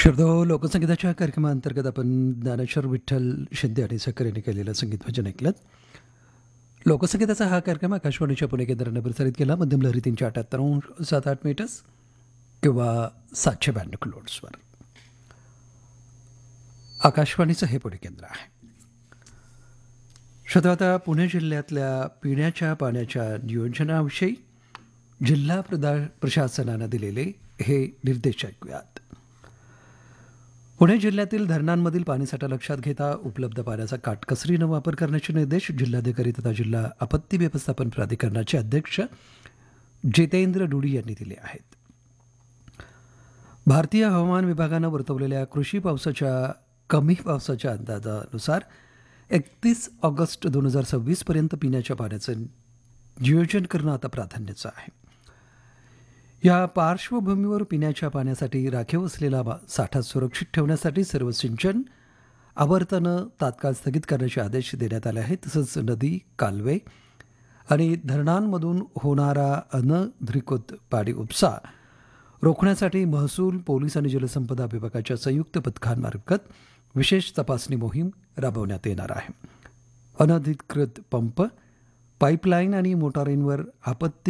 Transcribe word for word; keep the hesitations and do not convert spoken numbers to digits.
श्रोतो लोकसंगीताच्या कार्यक्रमाअंतर्गत आपण ज्ञानेश्वर विठ्ठल शिंदे आणि सकर यांनी केलेलं संगीत भजन ऐकलं. लोकसंगीताचा हा कार्यक्रम आकाशवाणीच्या पुणे केंद्रानं प्रसारित केला. मध्यम लहरी तीनशे अठ्याहत्तर सात आठ मीटर्स किंवा सातशे ब्याण्णव किलोहर्ट्झवर. आकाशवाणीचं हे पुणे केंद्र आहे. श्रोतो आता पुणे जिल्ह्यातल्या पिण्याच्या पाण्याच्या नियोजनाविषयी जिल्हा प्रदा प्रशासनानं दिलेले हे निर्देश ऐकूयात. पुणे जिल्ह्यातील धरणांमधील पाणीसाठा लक्षात घेता उपलब्ध पाण्याचा काटकसरीनं वापर करण्याचे निर्देश जिल्हाधिकारी तथा जिल्हा आपत्ती व्यवस्थापन प्राधिकरणाचे अध्यक्ष जितेंद्र डुडी यांनी दिले आहेत. भारतीय हवामान विभागानं वर्तवलेल्या कृषी पावसाच्या कमी पावसाच्या अंदाजानुसार एकतीस ऑगस्ट दोन हजार सव्वीसपर्यंत पिण्याच्या पाण्याचं नियोजन करणं आता प्राधान्याचं आहे. या पार्श्वभूमीवर पिण्याच्या पाण्यासाठी राखीव असलेला साठा सुरक्षित ठेवण्यासाठी सर्व सिंचन आवर्तनं तात्काळ स्थगित करण्याचे आदेश देण्यात आले आहेत. तसंच नदी, कालवे आणि धरणांमधून होणारा अनधिकृत पाणी उपसा रोखण्यासाठी महसूल, पोलीस आणि जलसंपदा विभागाच्या संयुक्त पथकांमार्फत विशेष तपासणी मोहीम राबवण्यात येणार आहे. अनधिकृत पंप, पाईपलाईन आणि मोटारींवर आपत्ती